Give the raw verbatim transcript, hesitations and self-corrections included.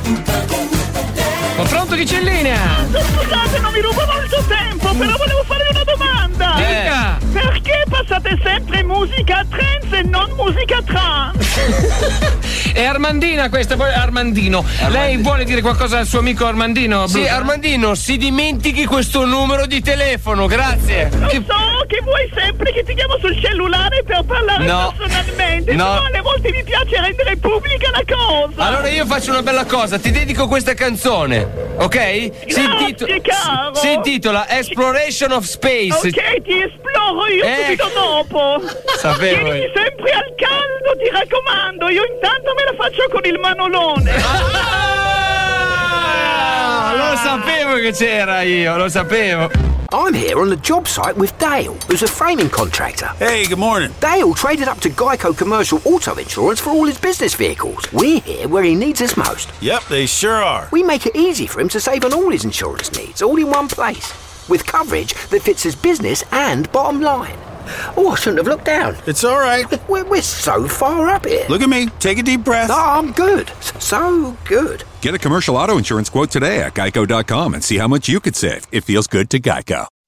Pronto, chi c'è in linea? Scusate, non mi rubo molto tempo, però volevo fare una domanda. Dica. Perché passate sempre musica trance e non musica trance? È Armandina questa, poi Armandino. Armandino. Lei vuole dire qualcosa al suo amico Armandino? Sì, Bruno? Armandino, si dimentichi questo numero di telefono, grazie. Lo che... so che vuoi sempre che ti chiamo sul cellulare per parlare no. personalmente, no. però alle volte mi piace rendere pubblica la cosa. Allora io faccio una bella cosa, ti dedico questa canzone, ok? Grazie, si, intito- caro. si intitola Exploration of Space. Ok, ti esploro io eh. subito dopo. Sapevo. Tienimi sempre al caldo, ti raccomando. Io intanto me la faccio con il manolone. Ah, lo sapevo che c'era io, lo sapevo. I'm here on the job site with Dale, who's a framing contractor. Hey, good morning. Dale traded up to Geico Commercial Auto Insurance for all his business vehicles. We're here where he needs us most. Yep, they sure are. We make it easy for him to save on all his insurance needs, all in one place, with coverage that fits his business and bottom line. Oh, I shouldn't have looked down. It's all right. We're, we're so far up here. Look at me. Take a deep breath. Oh, I'm good. So good. Get a commercial auto insurance quote today at geico dot com and see how much you could save. It feels good to Geico.